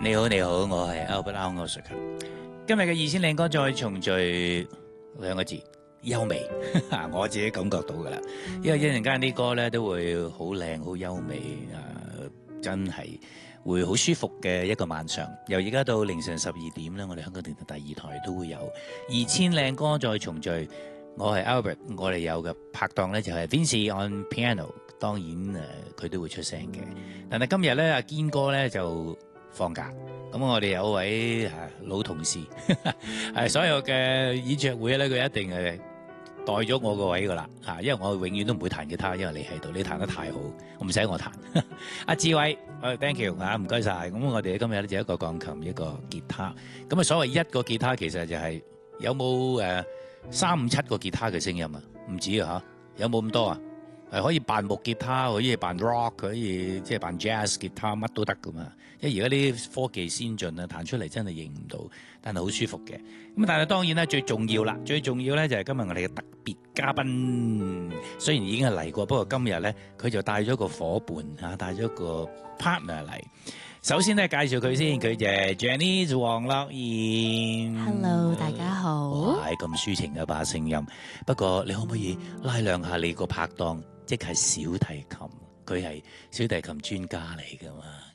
你好，我係 Albert Ong。今日嘅2000靚歌再重聚兩個字，優美。我自己感覺到噶啦，因為一陣間啲歌咧都會好靚、好優美，真係會好舒服嘅一個晚上。由而家到凌晨12點咧，我哋香港電台第2台都會有2000靚歌再重聚。我係 Albert， 我哋有嘅拍檔咧就係 Vincy on piano， 當然佢都會出聲嘅。但係今日咧阿堅哥咧就放假，咁我哋有位老同事，係所有嘅演唱會咧，佢一定係代咗我個位噶啦，因為我永遠都唔會彈吉他，因為你喺度，你彈得太好，我唔使我彈。阿志偉，thank you 唔該晒。咁我哋今日咧就一個鋼琴，一個吉他。咁啊，所謂一個吉他其實就係有冇3、5、7個吉他嘅聲音啊？唔止啊嚇，有冇咁多啊？可以扮木吉他，可以扮 rock， 可以即係扮 jazz 吉他，乜都得噶嘛。因為而家啲科技先進啊，彈出嚟真係認唔到，但係好舒服嘅。咁但係當然啦，最重要咧就係今日我哋嘅特別嘉賓，雖然已經係嚟過，不過今日咧佢就帶咗個伙伴帶咗個 partner 嚟。首先咧介紹佢先，佢就係 Janice 黃樂妍。 Hello， 大家好。 哇，咁抒情嘅把聲音。不過你可唔可以拉亮下你個拍檔，即係小提琴，佢係小提琴專家嚟噶嘛？